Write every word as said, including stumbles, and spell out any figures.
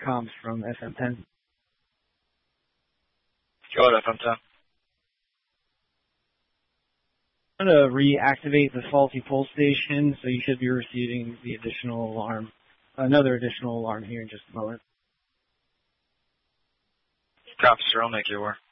comms from F M ten. Go ahead, F M ten. I'm going to reactivate the faulty pull station, so you should be receiving the additional alarm, another additional alarm here in just a moment. Copy, sir. I'll make you aware.